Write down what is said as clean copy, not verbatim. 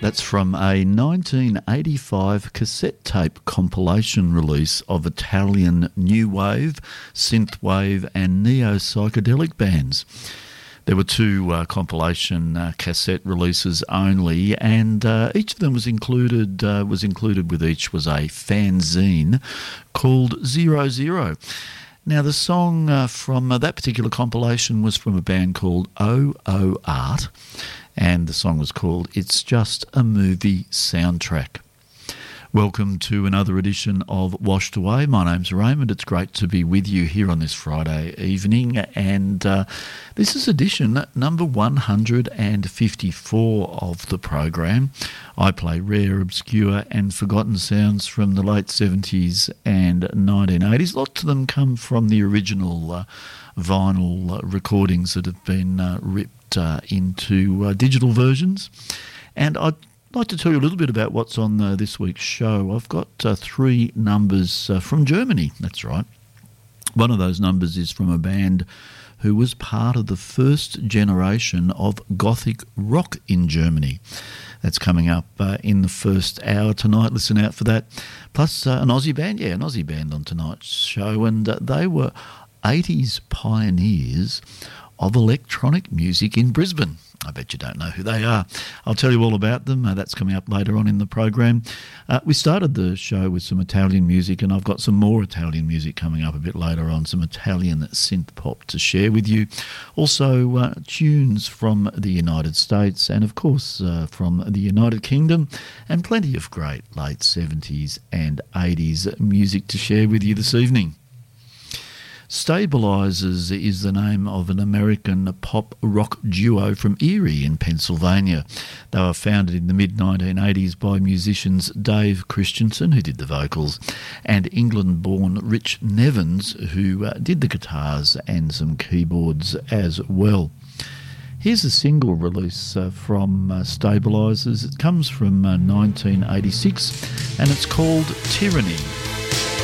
That's from a 1985 cassette tape compilation release of Italian new wave, synthwave and neo-psychedelic bands. There were two compilation cassette releases only, and each of them was included with each was a fanzine called 00. Now, the song from that particular compilation was from a band called OO Art, and the song was called It's Just a Movie Soundtrack. Welcome to another edition of Washed Away. My name's Raymond. It's great to be with you here on this Friday evening, and this is edition number 154 of the program. I play rare, obscure and forgotten sounds from the late 70s and 1980s. Lots of them come from the original vinyl recordings that have been ripped into digital versions. And I'd like to tell you a little bit about what's on this week's show. I've got three numbers from Germany, that's right. One of those numbers is from a band who was part of the first generation of Gothic rock in Germany. That's coming up in the first hour tonight. Listen out for that. Plus an Aussie band on tonight's show, and they were 80s pioneers of electronic music in Brisbane. I bet you don't know who they are. I'll tell you all about them. That's coming up later on in the program. We started the show with some Italian music, and I've got some more Italian music coming up a bit later on, some Italian synth pop to share with you. Also, tunes from the United States and, of course, from the United Kingdom, and plenty of great late 70s and 80s music to share with you this evening. Stabilizers is the name of an American pop rock duo from Erie in Pennsylvania. They were founded in the mid-1980s by musicians Dave Christensen, who did the vocals, and England-born Rich Nevins, who did the guitars and some keyboards as well. Here's a single release from Stabilizers. It comes from 1986 and it's called Tyranny.